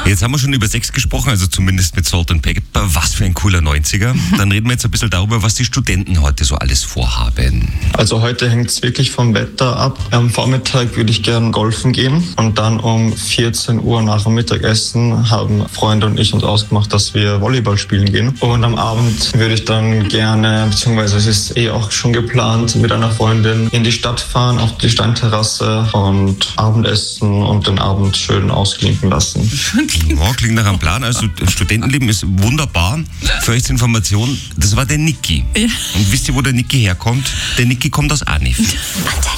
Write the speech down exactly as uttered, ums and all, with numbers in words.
Jetzt haben wir schon über Sex gesprochen, also zumindest mit Salt and Pepper. Was für ein cooler neunziger. Dann reden wir jetzt ein bisschen darüber, was die Studenten heute so alles vorhaben. Also heute hängt es wirklich vom Wetter ab. Am Vormittag würde ich gern golfen gehen und dann um vierzehn Uhr nach dem Mittagessen haben Freunde und ich uns ausgemacht, dass wir Volleyball spielen gehen. Und am Abend würde ich dann gerne, beziehungsweise es ist eh auch schon geplant, mit einer Freundin in die Stadt fahren, auf die Steinterrasse und Abendessen und den Abend schön ausklinken lassen. Ja, klingt nach einem Plan. Also Studentenleben ist wunderbar. Für euch zur Information, das war der Niki. Ja. Und wisst ihr, wo der Niki herkommt? Der Niki kommt aus Anif.